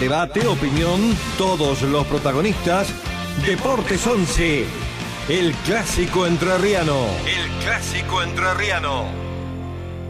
Debate, opinión, todos los protagonistas. Deportes 11, el clásico entrerriano. El clásico entrerriano.